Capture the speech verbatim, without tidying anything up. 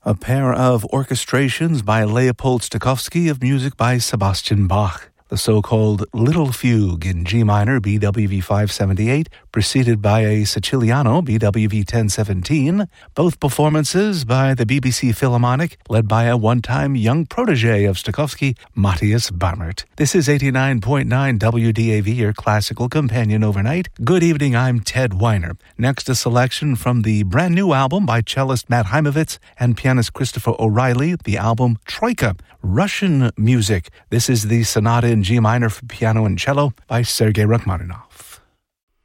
A pair of orchestrations by Leopold Stokowski of music by Sebastian Bach. The so-called Little Fugue in G minor, B W V five seventy-eight, preceded by a Siciliano, B W V ten seventeen, both performances by the B B C Philharmonic, led by a one-time young protege of Stokowski, Matthias Barmert. This is eighty-nine point nine W D A V, your classical companion overnight. Good evening, I'm Ted Weiner. Next, a selection from the brand new album by cellist Matt Heimovitz and pianist Christopher O'Reilly, the album Troika, Russian music. This is the Sonata in G minor for piano and cello by Sergei Rachmaninoff.